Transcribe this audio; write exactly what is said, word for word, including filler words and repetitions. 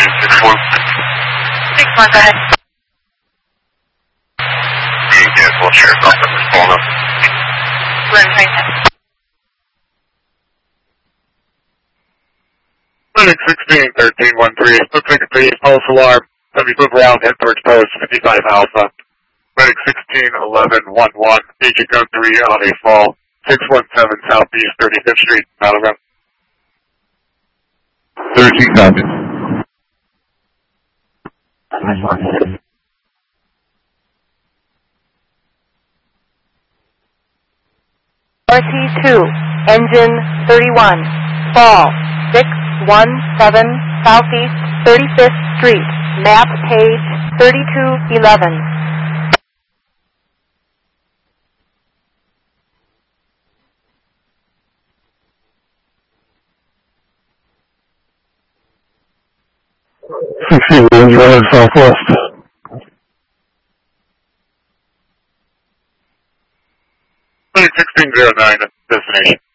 six one. six one, go ahead. Cancel, share something, respond up. We're in Franklin. Clinic sixteen, thirteen one three, looks like it's a false alarm. Let me move around, head towards post fifty-five Alpha. Clinic sixteen, eleven one one, agent code three on a fall, six one seven Southeast thirty-fifth Street, Battleground. thirteen copies. R T two, engine thirty-one, fall, six one seven Southeast thirty-fifth Street, map page thirty-two eleven. sixteen, running southwest. Clinic sixteen oh nine, destination.